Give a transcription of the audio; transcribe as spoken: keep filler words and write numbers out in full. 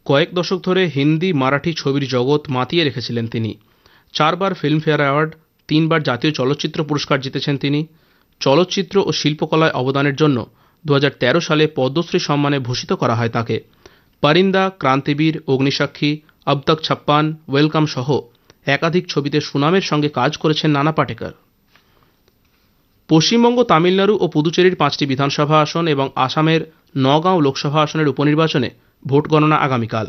কয়েক দশক ধরে হিন্দি মারাঠি ছবির জগৎ মাতিয়ে রেখেছিলেন তিনি। চারবার ফিল্মফেয়ার অ্যাওয়ার্ড, তিনবার জাতীয় চলচ্চিত্র পুরস্কার জিতেছেন তিনি। চলচ্চিত্র ও শিল্পকলায় অবদানের জন্য দু হাজার তেরো সালে পদ্মশ্রী সম্মানে ভূষিত করা হয় তাকে। পরিন্দা, ক্রান্তিবীর, অগ্নিসাক্ষী, अब तक छप्पन, ওয়েলকাম সহ একাধিক ছবিতে সুনামের সঙ্গে কাজ করেছেন নানা পাটেকর। পশ্চিমবঙ্গ, তামিলনাড়ু ও পুদুচেরির পাঁচটি বিধানসভা আসন এবং আসামের নগাঁও লোকসভা আসনের উপনির্বাচনে ভোট গণনা আগামীকাল।